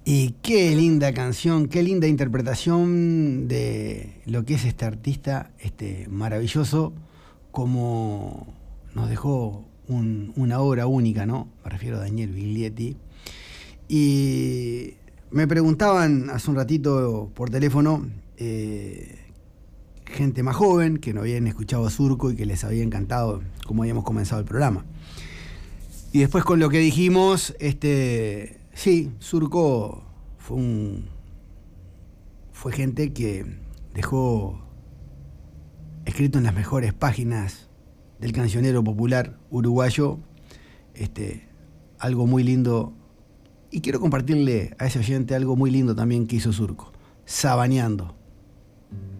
Y qué linda canción, qué linda interpretación de lo que es este artista, maravilloso, como nos dejó una obra única, ¿no? Me refiero a Daniel Biglietti. Y me preguntaban hace un ratito por teléfono, gente más joven que no habían escuchado a Surco y que les había encantado cómo habíamos comenzado el programa. Y después con lo que dijimos, sí, Surco fue gente que dejó escrito en las mejores páginas del cancionero popular uruguayo, algo muy lindo. Y quiero compartirle a ese oyente algo muy lindo también que hizo Surco, Sabaneando.